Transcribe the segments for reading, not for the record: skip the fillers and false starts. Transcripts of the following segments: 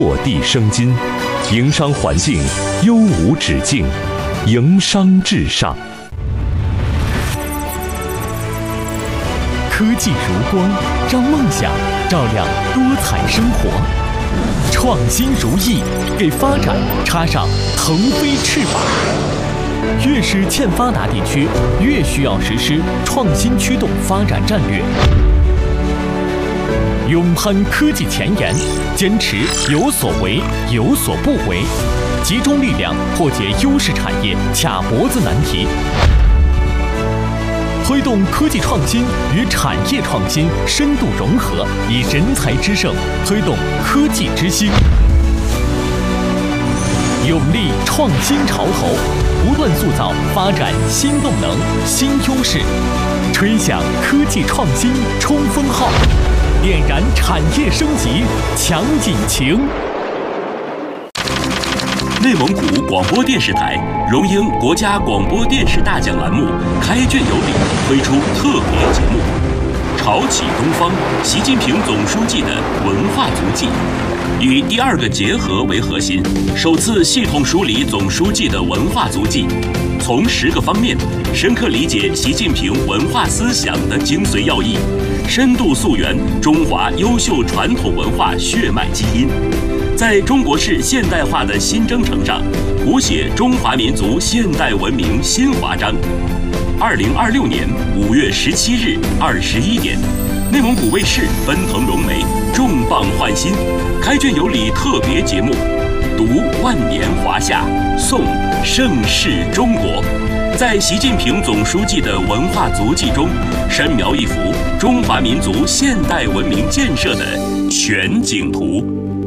落地生金，营商环境优无止境，营商至上。 科技如光，让梦想照亮多彩生活；创新如翼，给发展插上腾飞翅膀。越是欠发达地区，越需要实施创新驱动发展战略。勇攀科技前沿，坚持有所为有所不为，集中力量破解优势产业卡脖子难题，推动科技创新与产业创新深度融合，以人才之盛推动科技之星，勇立创新潮头，不断塑造发展新动能、新优势，吹响科技创新冲锋号，点燃产业升级强引擎。 内蒙古广播电视台荣膺国家广播电视大奖栏目开卷有礼推出特别节目《潮起东方：习近平总书记的文化足迹》，以第二个结合为核心，首次系统梳理总书记的文化足迹，从10个方面深刻理解习近平文化思想的精髓要义，深度溯源中华优秀传统文化血脉基因，在中国式现代化的新征程上，谱写中华民族现代文明新华章。2026年5月17日21点，内蒙古卫视奔腾融媒重磅换新，开卷有礼特别节目，读万年华夏，颂盛世中国。在习近平总书记的文化足迹中，深描一幅中华民族现代文明建设的全景图。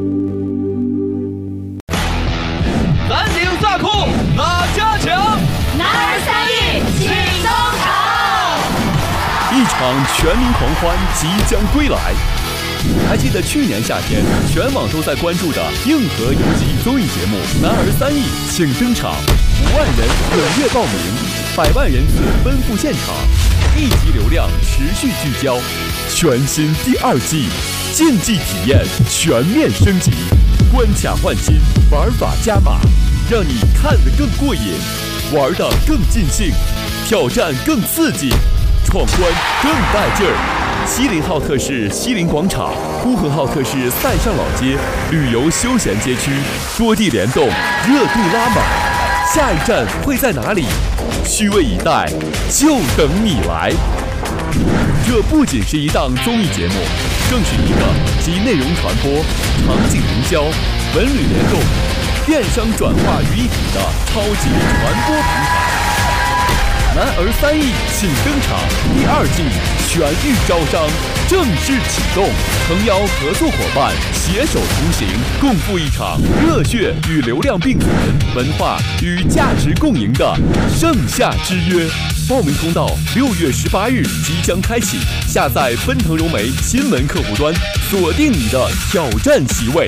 蓝领萨库哪家强？ 男儿3亿庆东场， 一场全民狂欢即将归来。还记得去年夏天，全网都在关注的硬核游戏综艺节目《男儿3亿请登场》，5万人踊跃报名，100万人次奔赴现场，1级流量持续聚焦。全新第2季，竞技体验全面升级，关卡换新，玩法加码，让你看得更过瘾，玩得更尽兴，挑战更刺激，闯关更带劲儿。西林浩特市西林广场，呼和浩特市塞上老街，旅游休闲街区，多地联动，热度拉满。下一站会在哪里？虚位以待，就等你来。这不仅是一档综艺节目，更是一个集内容传播、场景营销、文旅联动、电商转化于一体的超级传播平台。男儿3亿请登场第2季全域招商正式启动，诚邀合作伙伴携手同行，共赴一场热血与流量并存、文化与价值共赢的盛夏之约。报名通道6月18日即将开启，下载奔腾融媒新闻客户端，锁定你的挑战席位。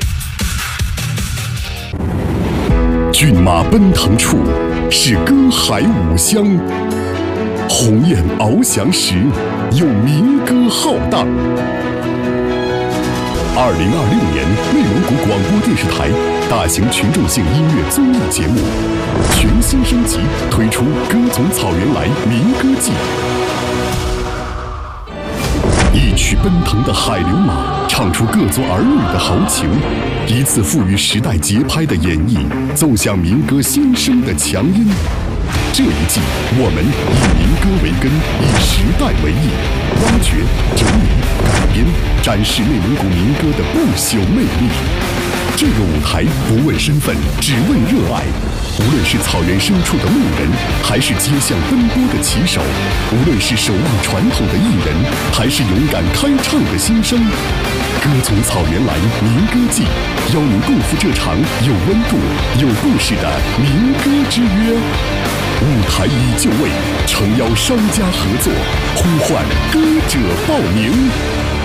骏马奔腾处，是歌海五乡；鸿雁翱翔时，有民歌浩荡。2026年内蒙古广播电视台大型群众性音乐综艺节目全新升级，推出《歌从草原来民歌季》。一曲奔腾的海流马，唱出各族儿女的豪情，一次赋予时代节拍的演绎，奏响民歌新生的强音。这一季，我们以民歌为根，以时代为翼，挖掘、整理、改编，展示内蒙古民歌的不朽魅力。这个舞台不问身份，只问热爱。无论是草原深处的牧人，还是街巷奔波的骑手；无论是守望传统的艺人，还是勇敢开唱的新生。歌从草原来民歌季，邀您共赴这场有温度、有故事的民歌之约。舞台已就位，诚邀商家合作，呼唤歌者报名。